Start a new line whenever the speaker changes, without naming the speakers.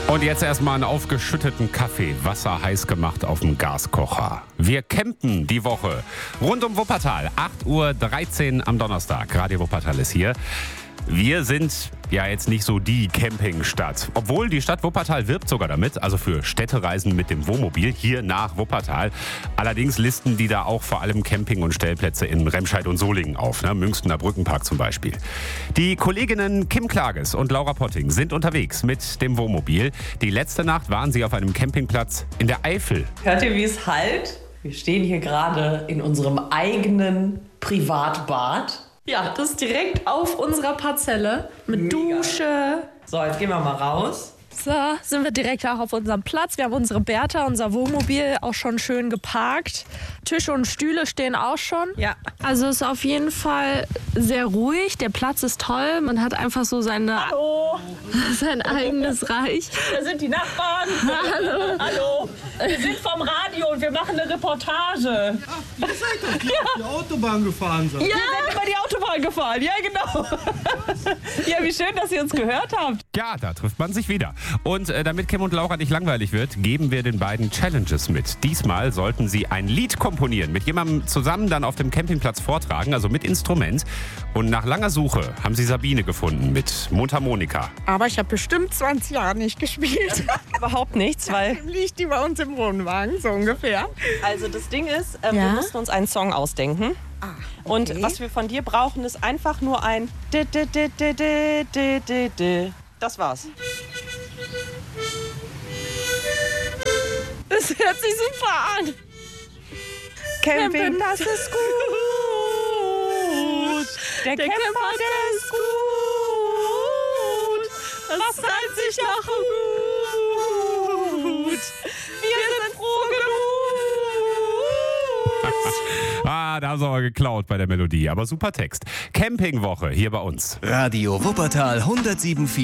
Und jetzt erstmal einen aufgeschütteten Kaffee, Wasser heiß gemacht auf dem Gaskocher. Wir campen die Woche rund um Wuppertal, 8:13 Uhr am Donnerstag. Radio Wuppertal ist hier. Wir sind ja jetzt nicht so die Campingstadt. Obwohl die Stadt Wuppertal wirbt sogar damit, also für Städtereisen mit dem Wohnmobil hier nach Wuppertal. Allerdings listen die da auch vor allem Camping- und Stellplätze in Remscheid und Solingen auf, ne? Münstener Brückenpark zum Beispiel. Die Kolleginnen Kim Klages und Laura Potting sind unterwegs mit dem Wohnmobil. Die letzte Nacht waren sie auf einem Campingplatz in der Eifel.
Hört ihr, wie es hallt? Wir stehen hier gerade in unserem eigenen Privatbad. Ja, das ist direkt auf unserer Parzelle mit Mega. Dusche. So, jetzt gehen wir mal raus.
So, sind wir direkt auch auf unserem Platz. Wir haben unsere Bertha, unser Wohnmobil, auch schon schön geparkt. Tische und Stühle stehen auch schon.
Ja.
Also ist auf jeden Fall sehr ruhig. Der Platz ist toll. Man hat einfach so sein eigenes Reich.
Da sind die Nachbarn.
Hallo.
Hallo. Wir sind vom Radio und wir machen eine Reportage.
Ihr seid doch die Autobahn gefahren seid.
Ja, wir sind über die Autobahn gefahren. Ja, genau. Ja, wie schön, dass ihr uns gehört habt.
Ja, da trifft man sich wieder. Und damit Kim und Laura nicht langweilig wird, geben wir den beiden Challenges mit. Diesmal sollten sie ein Lied komponieren, mit jemandem zusammen dann auf dem Campingplatz vortragen, also mit Instrument. Und nach langer Suche haben sie Sabine gefunden mit Mundharmonika.
Aber ich habe bestimmt 20 Jahre nicht gespielt.
Überhaupt nichts, weil...
Liegt die bei uns im Wohnwagen, so ungefähr.
Also das Ding ist, wir mussten uns einen Song ausdenken.
Okay.
Und was wir von dir brauchen, ist einfach nur ein Das war's.
Das hört sich super an.
Camping, das ist gut. Der Camper, der ist gut. Das reimt sich noch gut. Wir sind froh genug.
Da haben sie aber geklaut bei der Melodie. Aber super Text. Campingwoche hier bei uns.
Radio Wuppertal 107,4.